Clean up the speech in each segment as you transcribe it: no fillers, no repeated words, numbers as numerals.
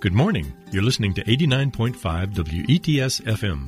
Good morning. You're listening to 89.5 WETS FM.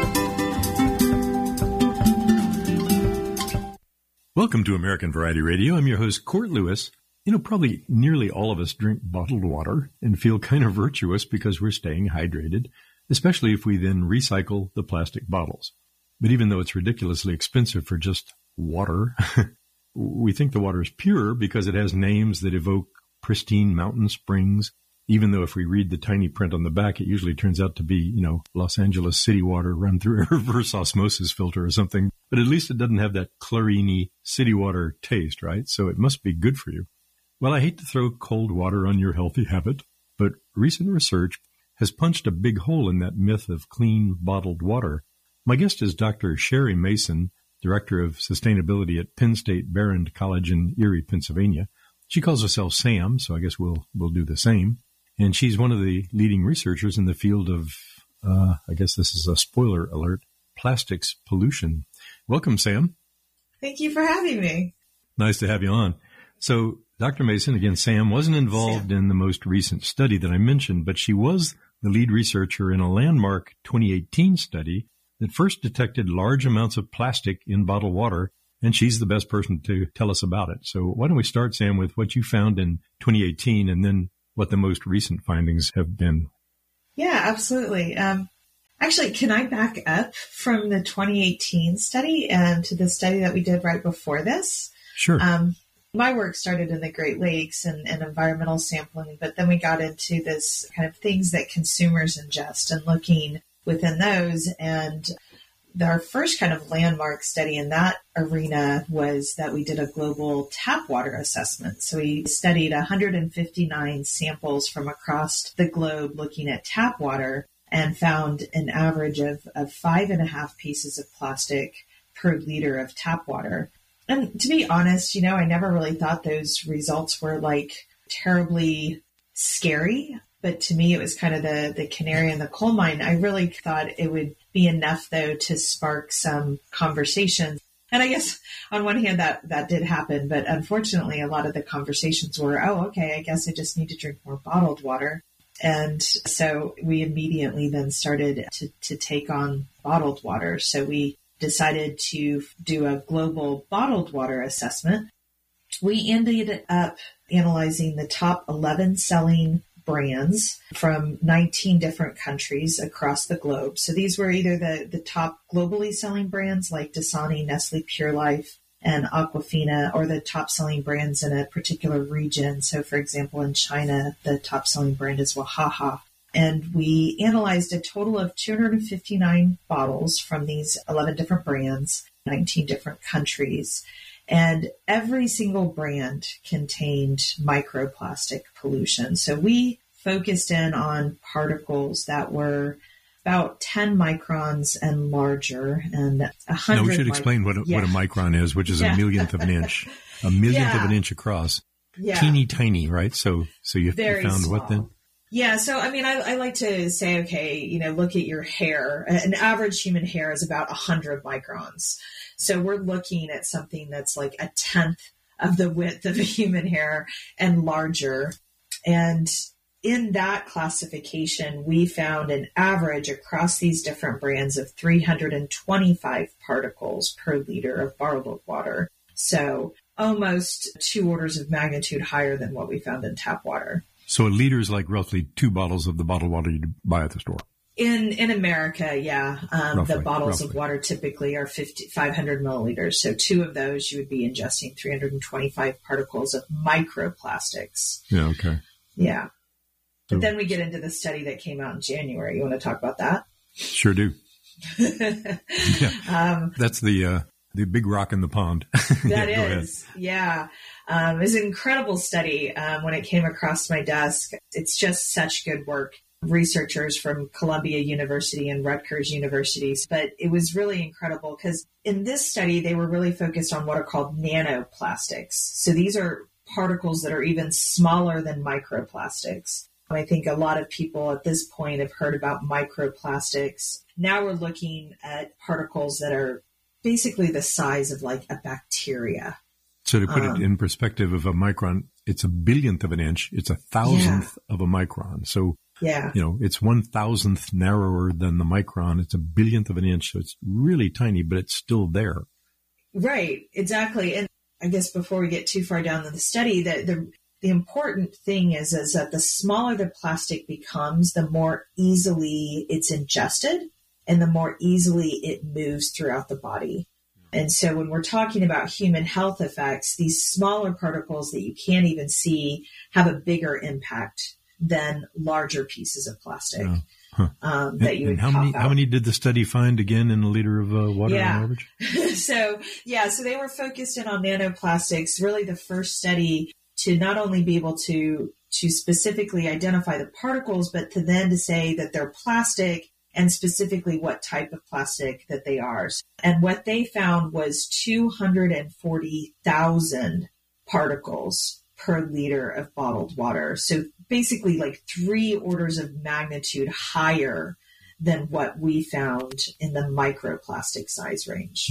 Welcome to American Variety Radio. I'm your host, Court Lewis. You know, probably nearly all of us drink bottled water and feel kind of virtuous because we're staying hydrated, especially if we then recycle the plastic bottles. But even though it's ridiculously expensive for just water, we think the water is pure because it has names that evoke pristine mountain springs, even though if we read the tiny print on the back, it usually turns out to be, Los Angeles city water run through a reverse osmosis filter or something. But at least it doesn't have that chlorine-y city water taste, right? So it must be good for you. Well, I hate to throw cold water on your healthy habit, but recent research has punched a big hole in that myth of clean bottled water. My guest is Dr. Sherry Mason, Director of Sustainability at Penn State Behrend College in Erie, Pennsylvania. She calls herself Sam, so I guess we'll do the same. And she's one of the leading researchers in the field of, I guess this is a spoiler alert, plastics pollution. Welcome, Sam. Thank you for having me. Nice to have you on. So, Dr. Mason, again, Sam, wasn't involved in the most recent study that I mentioned, but she was the lead researcher in a landmark 2018 study that first detected large amounts of plastic in bottled water, and she's the best person to tell us about it. So why don't we start, Sam, with what you found in 2018 and then what the most recent findings have been. Yeah, absolutely. Actually, can I back up from the 2018 study to the study that we did right before this? Sure. My work started in the Great Lakes and environmental sampling, but then we got into this kind of things that consumers ingest and looking within those. And our first kind of landmark study in that arena was that we did a global tap water assessment. So we studied 159 samples from across the globe looking at tap water and found an average of 5.5 pieces of plastic per liter of tap water. And to be honest, I never really thought those results were like terribly scary. But to me, it was kind of the canary in the coal mine. I really thought it would be enough, though, to spark some conversations. And I guess on one hand, that did happen. But unfortunately, a lot of the conversations were, oh, okay, I guess I just need to drink more bottled water. And so we immediately then started to take on bottled water. So we decided to do a global bottled water assessment. We ended up analyzing the top 11 selling brands from 19 different countries across the globe. So these were either the top globally selling brands like Dasani, Nestle Pure Life, and Aquafina, or the top selling brands in a particular region. So for example, in China, the top selling brand is Wahaha. And we analyzed a total of 259 bottles from these 11 different brands, 19 different countries. And every single brand contained microplastic pollution. So we focused in on particles that were about 10 microns and larger and 100. No, we should explain what a micron is, which is a millionth of an inch. A millionth of an inch across. Yeah. Teeny tiny, right? So you found small. What then? Yeah. So, I like to say, okay, look at your hair. An average human hair is about 100 microns. So we're looking at something that's like a tenth of the width of a human hair and larger. And in that classification, we found an average across these different brands of 325 particles per liter of bottled water. So almost 2 orders of magnitude higher than what we found in tap water. So a liter is like roughly 2 bottles of the bottled water you buy at the store. In America, yeah. The bottles of water typically are 500 milliliters. So 2 of those, you would be ingesting 325 particles of microplastics. Yeah, okay. Yeah. But then we get into the study that came out in January. You want to talk about that? Sure do. Yeah. That's the big rock in the pond. That is. Yeah. It was an incredible study when it came across my desk. It's just such good work. Researchers from Columbia University and Rutgers universities. But it was really incredible because in this study, they were really focused on what are called nanoplastics. So these are particles that are even smaller than microplastics. I think a lot of people at this point have heard about microplastics. Now we're looking at particles that are basically the size of like a bacteria. So to put it in perspective of a micron, it's a billionth of an inch. It's a thousandth of a micron. So Yeah. It's 1,000th narrower than the micron. It's a billionth of an inch. So it's really tiny, but it's still there. Right. Exactly. And I guess before we get too far down in the study, that the important thing is that the smaller the plastic becomes, the more easily it's ingested and the more easily it moves throughout the body. And so when we're talking about human health effects, these smaller particles that you can't even see have a bigger impact than larger pieces of plastic that you would how many did the study find again in a liter of water on average? So they were focused in on nanoplastics, really the first study to not only be able to specifically identify the particles, but to say that they're plastic and specifically what type of plastic that they are. And what they found was 240,000 particles per liter of bottled water. So basically like 3 orders of magnitude higher than what we found in the microplastic size range.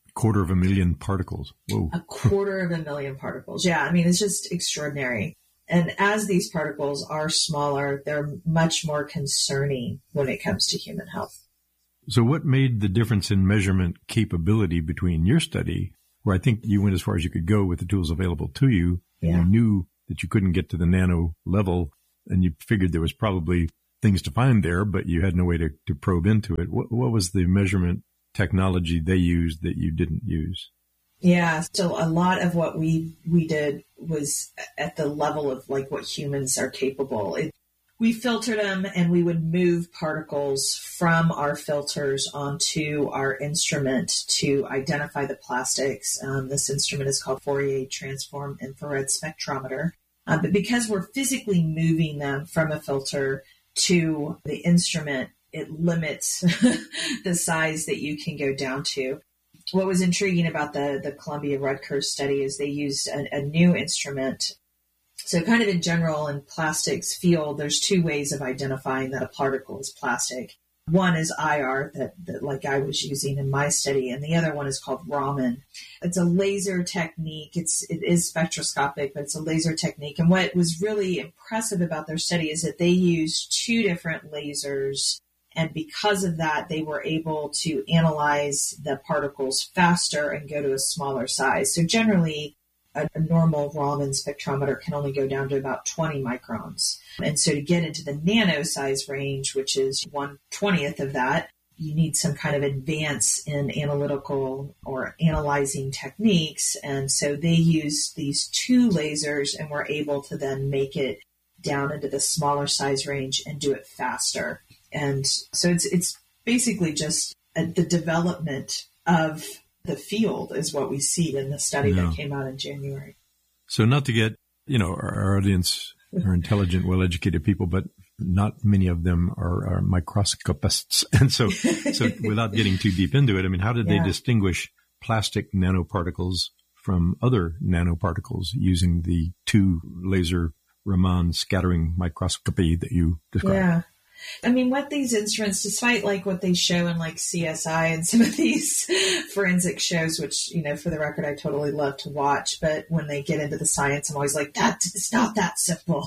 250,000 particles. Whoa. 250,000 particles. Yeah, I mean, it's just extraordinary. And as these particles are smaller, they're much more concerning when it comes to human health. So what made the difference in measurement capability between your study, where I think you went as far as you could go with the tools available to you, and you knew that you couldn't get to the nano level, and you figured there was probably things to find there, but you had no way to probe into it. What was the measurement technology they used that you didn't use? Yeah, so a lot of what we did was at the level of like what humans are capable. We filtered them and we would move particles from our filters onto our instrument to identify the plastics. This instrument is called Fourier Transform Infrared Spectrometer. But because we're physically moving them from a filter to the instrument, it limits the size that you can go down to. What was intriguing about the Columbia Rutgers study is they used a new instrument. So kind of in general in plastics field, there's 2 ways of identifying that a particle is plastic. One is IR that like I was using in my study, and the other one is called Raman. It's a laser technique. It is spectroscopic, but it's a laser technique. And what was really impressive about their study is that they used 2 different lasers. And because of that, they were able to analyze the particles faster and go to a smaller size. So generally, a normal Raman spectrometer can only go down to about 20 microns. And so to get into the nano size range, which is 1/20th of that, you need some kind of advance in analytical or analyzing techniques. And so they used these 2 lasers and were able to then make it down into the smaller size range and do it faster. And so it's basically just the development of the field is what we see in the study that came out in January. So not to get, our audience are intelligent, well-educated people, but not many of them are microscopists. And so without getting too deep into it, I mean, how did they distinguish plastic nanoparticles from other nanoparticles using the 2 laser Raman scattering microscopy that you described? Yeah. I mean, what these instruments, despite like what they show in like CSI and some of these forensic shows, which, for the record, I totally love to watch, but when they get into the science, I'm always like, it's not that simple.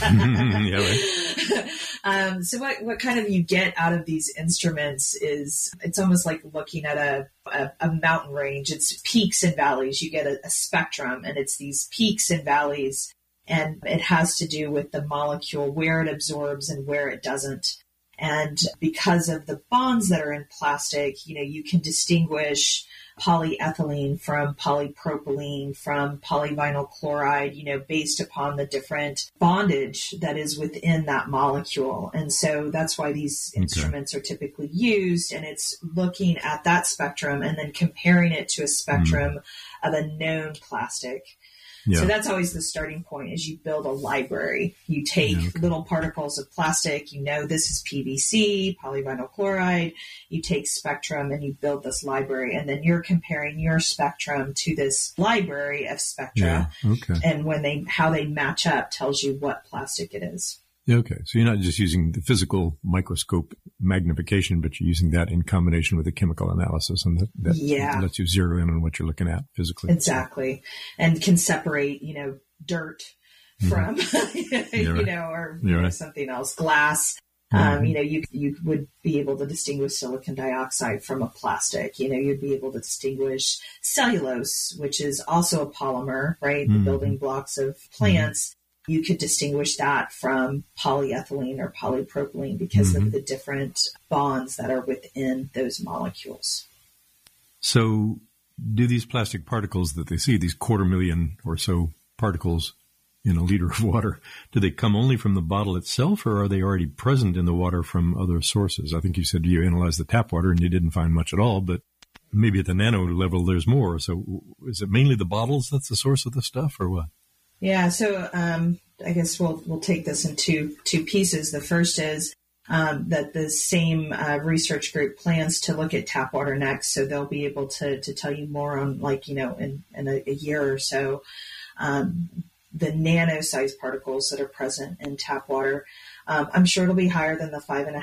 Yeah, right. So what kind of you get out of these instruments is it's almost like looking at a mountain range. It's peaks and valleys. You get a spectrum, and it's these peaks and valleys. And it has to do with the molecule, where it absorbs and where it doesn't. And because of the bonds that are in plastic, you can distinguish polyethylene from polypropylene from polyvinyl chloride, based upon the different bondage that is within that molecule. And so that's why these instruments are typically used. And it's looking at that spectrum and then comparing it to a spectrum of a known plastic. Yeah. So that's always the starting point, is you build a library. You take little particles of plastic, this is PVC, polyvinyl chloride. You take spectrum and you build this library, and then you're comparing your spectrum to this library of spectra. Yeah. Okay. And how they match up tells you what plastic it is. Okay. So you're not just using the physical microscope magnification, but you're using that in combination with a chemical analysis, and that lets you zero in on what you're looking at physically. Exactly. And can separate, dirt from, or something else, glass. You would be able to distinguish silicon dioxide from a plastic. You'd be able to distinguish cellulose, which is also a polymer, right? The building blocks of plants. You could distinguish that from polyethylene or polypropylene because of the different bonds that are within those molecules. So do these plastic particles that they see, these 250,000 or so particles in a liter of water, do they come only from the bottle itself, or are they already present in the water from other sources? I think you said you analyzed the tap water and you didn't find much at all, but maybe at the nano level there's more. So is it mainly the bottles that's the source of the stuff, or what? Yeah, so I guess we'll take this in two pieces. The first is that the same research group plans to look at tap water next, so they'll be able to tell you more on, in a year or so, the nano-sized particles that are present in tap water. I'm sure it'll be higher than the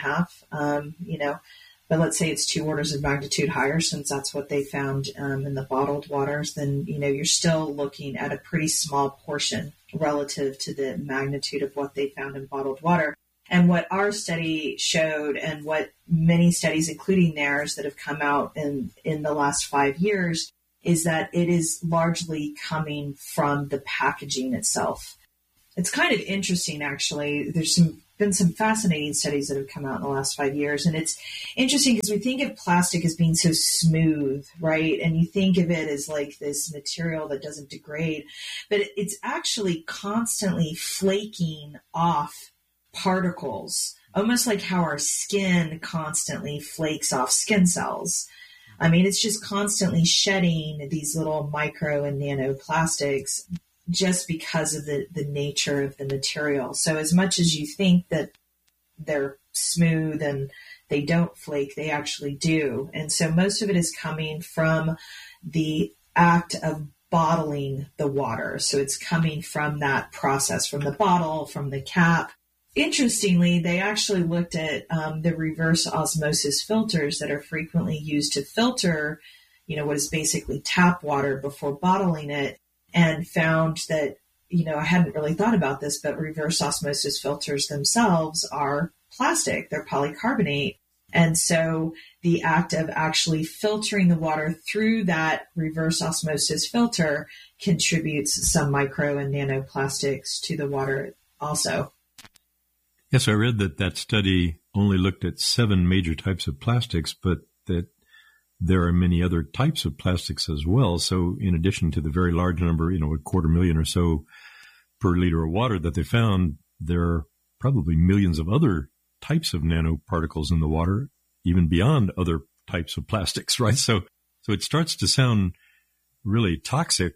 5.5, but let's say it's 2 orders of magnitude higher, since that's what they found in the bottled waters, then, you're still looking at a pretty small portion relative to the magnitude of what they found in bottled water. And what our study showed, and what many studies, including theirs, that have come out in the last 5 years, is that it is largely coming from the packaging itself. It's kind of interesting, actually. There's been some fascinating studies that have come out in the last 5 years. And it's interesting because we think of plastic as being so smooth, right? And you think of it as like this material that doesn't degrade, but it's actually constantly flaking off particles, almost like how our skin constantly flakes off skin cells. I mean, it's just constantly shedding these little micro and nanoplastics just because of the nature of the material. So as much as you think that they're smooth and they don't flake, they actually do. And so most of it is coming from the act of bottling the water. So it's coming from that process, from the bottle, from the cap. Interestingly, they actually looked at the reverse osmosis filters that are frequently used to filter, what is basically tap water before bottling it, and found that, I hadn't really thought about this, but reverse osmosis filters themselves are plastic. They're polycarbonate. And so the act of actually filtering the water through that reverse osmosis filter contributes some micro and nanoplastics to the water also. Yes, I read that study only looked at 7 major types of plastics, but that there are many other types of plastics as well. So in addition to the very large number, 250,000 or so per liter of water that they found, there are probably millions of other types of nanoparticles in the water, even beyond other types of plastics, right? So it starts to sound really toxic.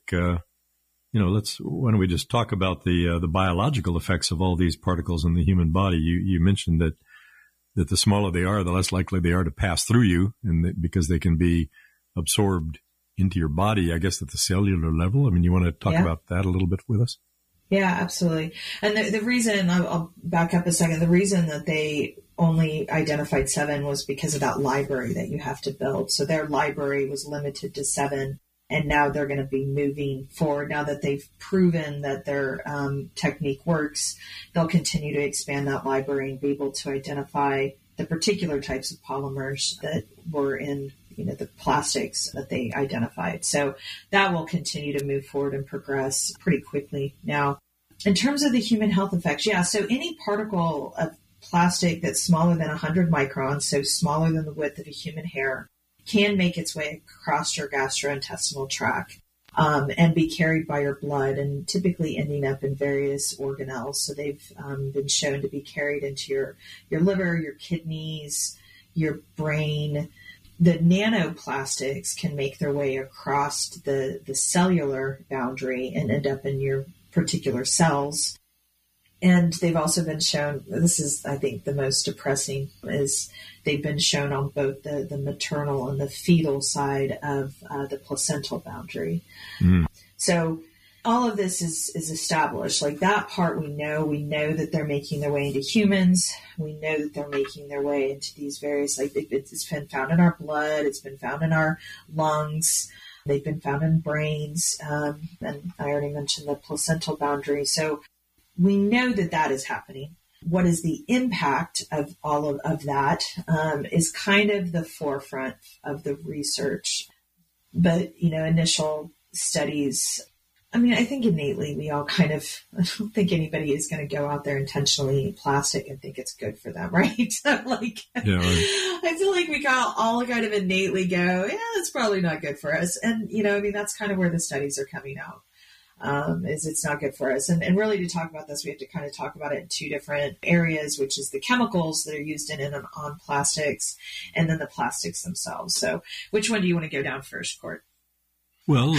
Why don't we just talk about the biological effects of all these particles in the human body? You mentioned that the smaller they are, the less likely they are to pass through you, and because they can be absorbed into your body, I guess, at the cellular level. I mean, you want to talk about that a little bit with us? Yeah, absolutely. And the reason, I'll back up a second, the reason that they only identified 7 was because of that library that you have to build. So their library was limited to 7. And now they're going to be moving forward. Now that they've proven that their technique works, they'll continue to expand that library and be able to identify the particular types of polymers that were in, the plastics that they identified. So that will continue to move forward and progress pretty quickly. Now, in terms of the human health effects, so any particle of plastic that's smaller than 100 microns, so smaller than the width of a human hair, can make its way across your gastrointestinal tract and be carried by your blood, and typically ending up in various organelles. So they've been shown to be carried into your liver, your kidneys, your brain. The nanoplastics can make their way across the cellular boundary and end up in your particular cells. And they've also been shown, this is, I think, the most depressing, is they've been shown on both the maternal and the fetal side of the placental boundary. Mm. So all of this is established. Like that part we know that they're making their way into humans. We know that they're making their way into these various, it's been found in our blood. It's been found in our lungs. They've been found in brains. And I already mentioned the placental boundary. So we know that that is happening. What is the impact of all of that is kind of the forefront of the research. But, initial studies, I think innately we all I don't think anybody is going to go out there intentionally eat plastic and think it's good for them, right? Yeah, right. I feel like we all kind of innately go, yeah, it's probably not good for us. And, that's kind of where the studies are coming out. Is it's not good for us. And really to talk about this, we have to kind of talk about it in two different areas, which is the chemicals that are used in and on plastics, and then the plastics themselves. So which one do you want to go down first, Court? Well,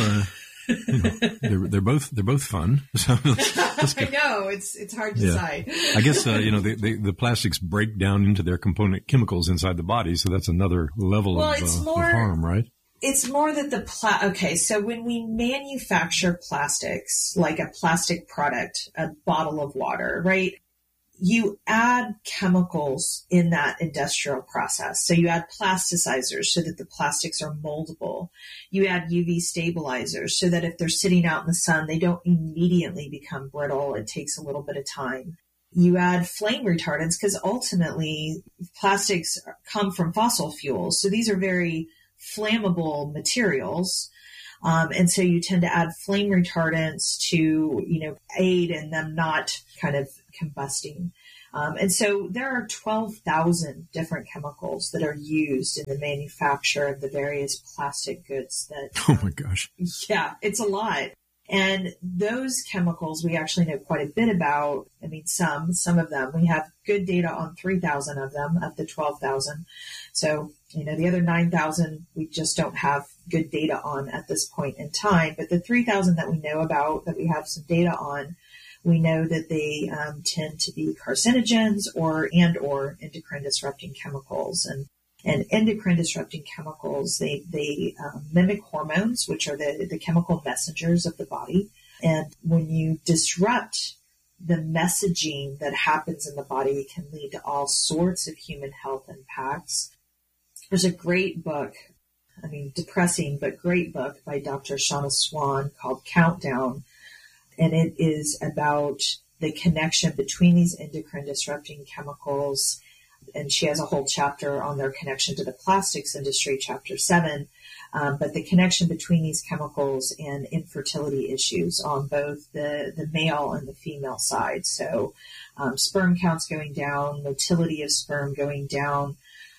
they're both fun. So let's go. I know it's hard to decide. I guess, the plastics break down into their component chemicals inside the body. So that's another level of harm, right? It's more that so when we manufacture plastics, like a plastic product, a bottle of water, right? You add chemicals in that industrial process. So you add plasticizers so that the plastics are moldable. You add UV stabilizers so that if they're sitting out in the sun, they don't immediately become brittle. It takes a little bit of time. You add flame retardants because ultimately plastics come from fossil fuels. So these are very flammable materials. And so you tend to add flame retardants to, aid in them not kind of combusting. And so there are 12,000 different chemicals that are used in the manufacture of the various plastic goods that. Oh my gosh. Yeah, it's a lot. And those chemicals we actually know quite a bit about. Some of them. We have good data on 3,000 of them of the 12,000. So, the other 9,000 we just don't have good data on at this point in time. But the 3,000 that we know about, that we have some data on, we know that they tend to be carcinogens or endocrine disrupting chemicals. And endocrine disrupting chemicals, they mimic hormones, which are the chemical messengers of the body. And when you disrupt the messaging that happens in the body, it can lead to all sorts of human health impacts. There's a great book, depressing, but great book by Dr. Shauna Swan called Countdown. And it is about the connection between these endocrine disrupting chemicals. And she has a whole chapter on their connection to the plastics industry, chapter 7. But the connection between these chemicals and infertility issues on both the male and the female side. So sperm counts going down, motility of sperm going down.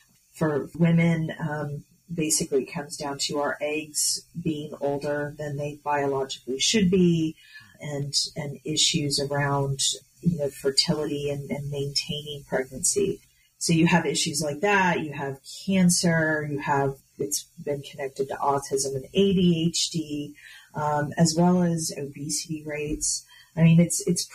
For women, basically it comes down to our eggs being older than they biologically should be, and issues around, fertility and maintaining pregnancy. So you have issues like that. You have cancer. It's been connected to autism and ADHD, as well as obesity rates. It's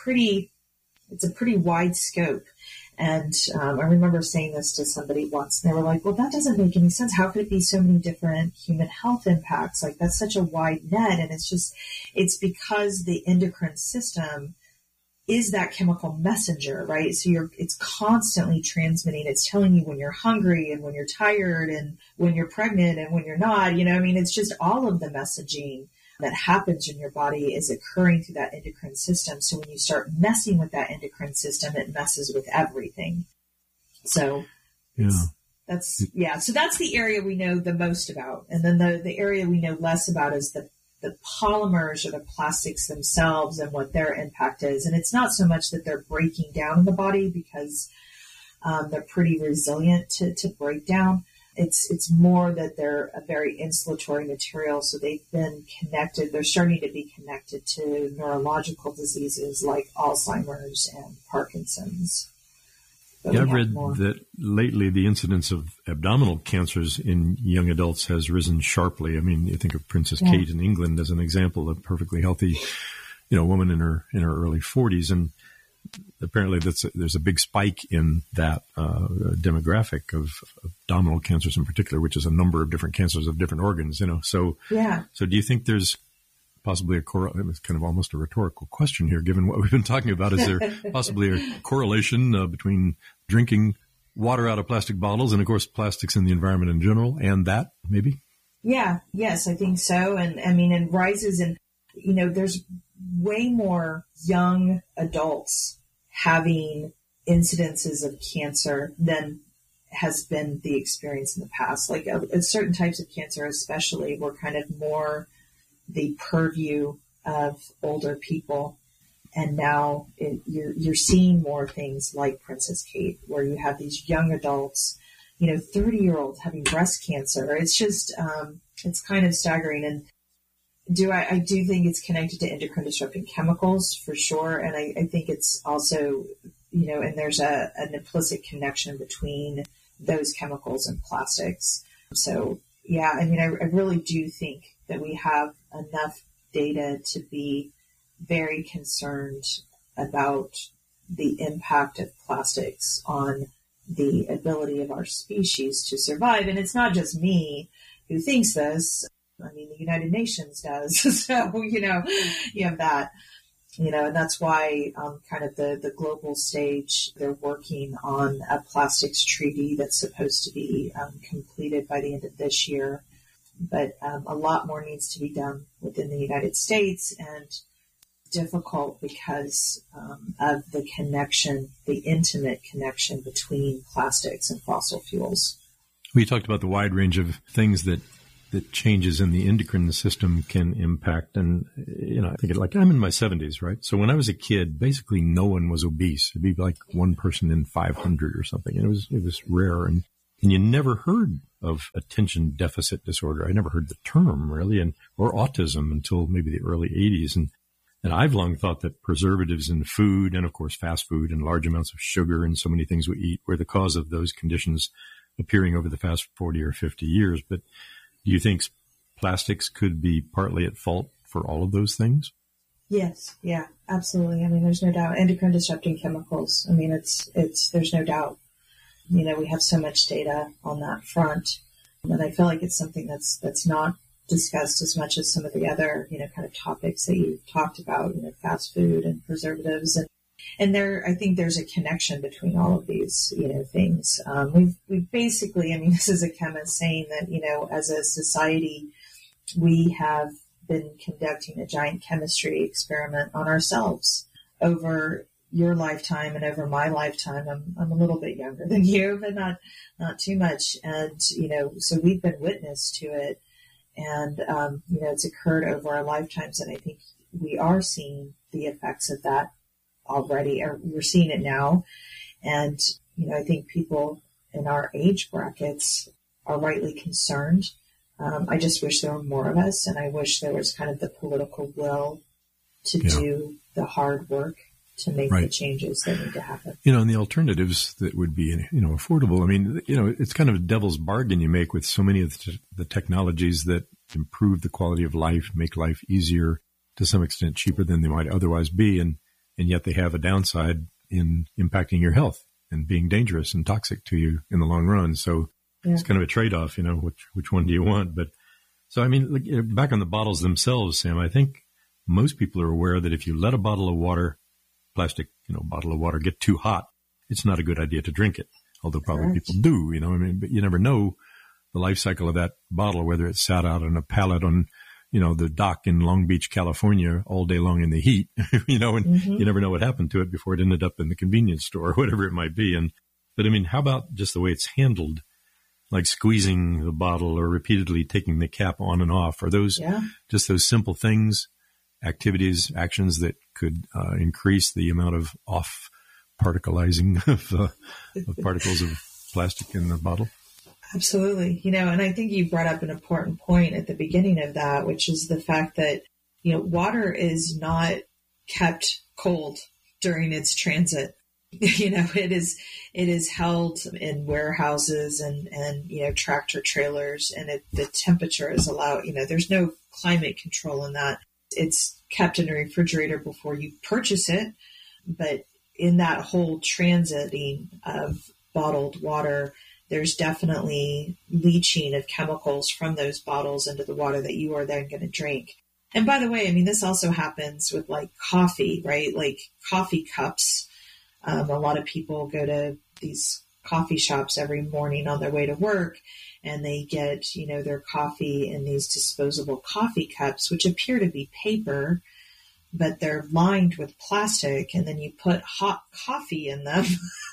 a pretty wide scope. And I remember saying this to somebody once, and they were like, well, that doesn't make any sense. How could it be so many different human health impacts? Like, that's such a wide net. And it's because the endocrine system is that chemical messenger, right? So it's constantly transmitting. It's telling you when you're hungry and when you're tired and when you're pregnant and when you're not, it's just all of the messaging that happens in your body is occurring through that endocrine system. So when you start messing with that endocrine system, it messes with everything. So that's the area we know the most about. And then the area we know less about is the polymers or the plastics themselves and what their impact is. And it's not so much that they're breaking down in the body because they're pretty resilient to break down. It's more that they're a very insulatory material. So they've been connected. They're starting to be connected to neurological diseases like Alzheimer's and Parkinson's. Yeah, I've read that lately the incidence of abdominal cancers in young adults has risen sharply. You think of Princess Kate in England as an example of a perfectly healthy, woman in her early 40s. And apparently there's a big spike in that demographic of abdominal cancers in particular, which is a number of different cancers of different organs, So do you think there's possibly it's kind of almost a rhetorical question here, given what we've been talking about. Is there possibly a correlation between drinking water out of plastic bottles and, of course, plastics in the environment in general, and that maybe? Yes, I think so. And rises in, there's way more young adults having incidences of cancer than has been the experience in the past. Like certain types of cancer especially were kind of more the purview of older people. And now you're seeing more things like Princess Kate, where you have these young adults, 30-year-olds having breast cancer. It's just, it's kind of staggering. And I do think it's connected to endocrine disrupting chemicals for sure. And I think it's also, and there's an implicit connection between those chemicals and plastics. So yeah, I mean, I really do think that we have enough data to be very concerned about the impact of plastics on the ability of our species to survive. And it's not just me who thinks this. I mean, the United Nations does. So, you have that, and that's why kind of the global stage, they're working on a plastics treaty that's supposed to be completed by the end of this year. But a lot more needs to be done within the United States, and difficult because of the connection, the intimate connection between plastics and fossil fuels. We talked about the wide range of things that changes in the endocrine system can impact. And, I think I'm in my 70s, right? So when I was a kid, basically no one was obese. It'd be like one person in 500 or something. And it was rare. And you never heard of attention deficit disorder. I never heard the term really, or autism until maybe the early 80s. And I've long thought that preservatives in food and, of course, fast food and large amounts of sugar and so many things we eat were the cause of those conditions appearing over the past 40 or 50 years. But do you think plastics could be partly at fault for all of those things? Yes. Yeah, absolutely. I mean, there's no doubt. Endocrine disrupting chemicals. I mean, there's no doubt. We have so much data on that front. And I feel like it's something that's not discussed as much as some of the other, kind of topics that you talked about, fast food and preservatives. And I think there's a connection between all of these, things. We've basically, I mean, this is a chemist saying that, as a society, we have been conducting a giant chemistry experiment on ourselves over your lifetime and over my lifetime. I'm a little bit younger than you, but not too much. And, so we've been witness to it. And, it's occurred over our lifetimes. And I think we are seeing the effects of that already, or we're seeing it now. And, I think people in our age brackets are rightly concerned. I just wish there were more of us. And I wish there was kind of the political will to do the hard work to make the changes that need to happen. And the alternatives that would be, affordable. I mean, it's kind of a devil's bargain you make with so many of the technologies that improve the quality of life, make life easier, to some extent cheaper than they might otherwise be. And yet they have a downside in impacting your health and being dangerous and toxic to you in the long run. So it's kind of a trade-off, which one do you want? But so, I mean, back on the bottles themselves, Sam, I think most people are aware that if you let a bottle of water, plastic, bottle of water get too hot, it's not a good idea to drink it. Although probably people do, but you never know the life cycle of that bottle, whether it's sat out on a pallet on, the dock in Long Beach, California all day long in the heat, and you never know what happened to it before it ended up in the convenience store or whatever it might be. But I mean, how about just the way it's handled, like squeezing the bottle or repeatedly taking the cap on and off? Are those just those simple things, activities, actions that could increase the amount of particleizing of particles of plastic in the bottle? Absolutely. And I think you brought up an important point at the beginning of that, which is the fact that, water is not kept cold during its transit. It is held in warehouses and tractor trailers, and the temperature is allowed, there's no climate control in that. It's kept in a refrigerator before you purchase it, but in that whole transiting of bottled water, there's definitely leaching of chemicals from those bottles into the water that you are then going to drink. And by the way, I mean, this also happens with like coffee, right? Like coffee cups. A lot of people go to these coffee shops every morning on their way to work, and they get, their coffee in these disposable coffee cups, which appear to be paper, but they're lined with plastic, and then you put hot coffee in them.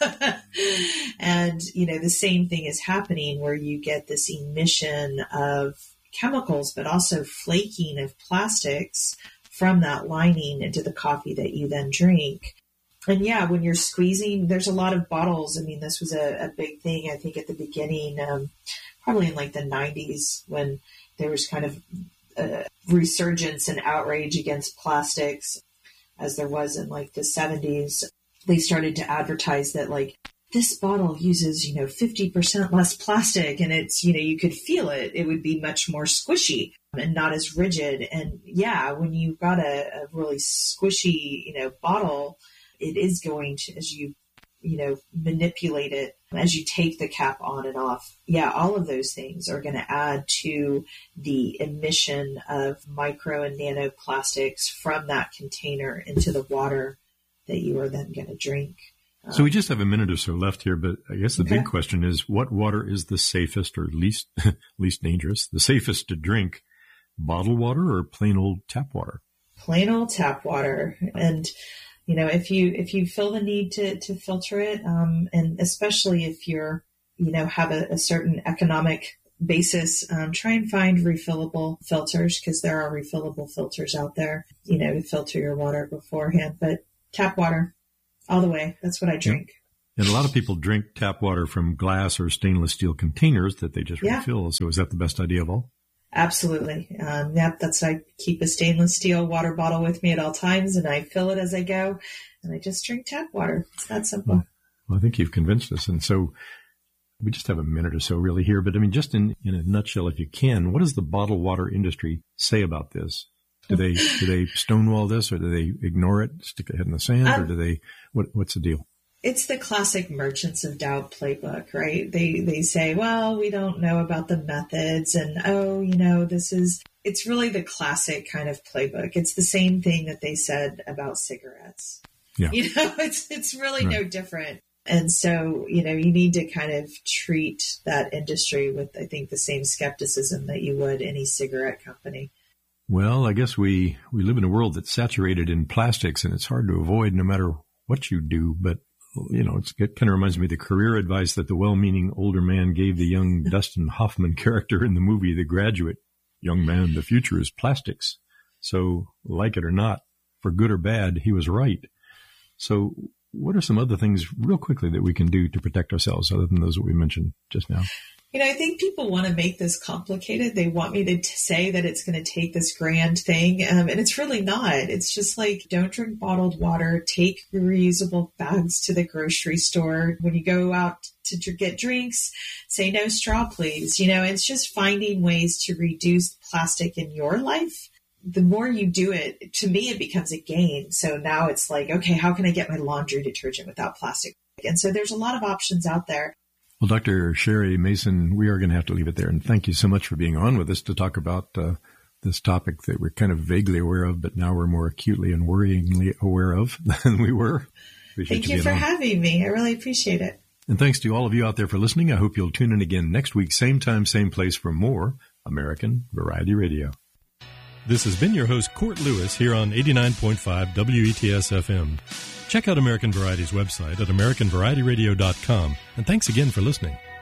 And, the same thing is happening where you get this emission of chemicals, but also flaking of plastics from that lining into the coffee that you then drink. And yeah, when you're squeezing, there's a lot of bottles. I mean, this was a big thing, I think, at the beginning, probably in like the 90s, when there was kind of a resurgence and outrage against plastics, as there was in like the 70s. They started to advertise that like, this bottle uses, 50% less plastic, and it's, you could feel it. It would be much more squishy and not as rigid. And yeah, when you've got a really squishy, bottle, it is going to, as you, manipulate it, as you take the cap on and off. Yeah, all of those things are going to add to the emission of micro and nanoplastics from that container into the water that you are then going to drink. So we just have a minute or so left here, but I guess the big question is, what water is the safest or least dangerous, the safest to drink, bottled water or plain old tap water? Plain old tap water. And, if you feel the need to filter it, and especially if you're, have a certain economic basis, try and find refillable filters, because there are refillable filters out there, to filter your water beforehand. But tap water, all the way. That's what I drink. And a lot of people drink tap water from glass or stainless steel containers that they just refill. So is that the best idea of all? Absolutely. I keep a stainless steel water bottle with me at all times, and I fill it as I go, and I just drink tap water. It's that simple. Well, I think you've convinced us. And so we just have a minute or so really here, but I mean, just in a nutshell, if you can, what does the bottled water industry say about this? Do they stonewall this, or do they ignore it, stick their head in the sand, or do they, what's the deal? It's the classic merchants of doubt playbook, right? They say, well, we don't know about the methods, and it's really the classic kind of playbook. It's the same thing that they said about cigarettes. Yeah. It's really no different. And so, you need to kind of treat that industry with, I think, the same skepticism that you would any cigarette company. Well, I guess we live in a world that's saturated in plastics, and it's hard to avoid no matter what you do. But, it kind of reminds me of the career advice that the well-meaning older man gave the young Dustin Hoffman character in the movie The Graduate. Young man, the future is plastics. So, like it or not, for good or bad, he was right. So what are some other things real quickly that we can do to protect ourselves other than those that we mentioned just now? I think people want to make this complicated. They want me to say that it's going to take this grand thing. And it's really not. It's just like, don't drink bottled water. Take reusable bags to the grocery store. When you go out to get drinks, say no straw, please. It's just finding ways to reduce plastic in your life. The more you do it, to me, it becomes a gain. So now it's like, okay, how can I get my laundry detergent without plastic? And so there's a lot of options out there. Well, Dr. Sherry Mason, we are going to have to leave it there. And thank you so much for being on with us to talk about this topic that we're kind of vaguely aware of, but now we're more acutely and worryingly aware of than we were. Thank you for having me. I really appreciate it. And thanks to all of you out there for listening. I hope you'll tune in again next week, same time, same place, for more American Variety Radio. This has been your host, Court Lewis, here on 89.5 WETS-FM. Check out American Variety's website at AmericanVarietyRadio.com, and thanks again for listening.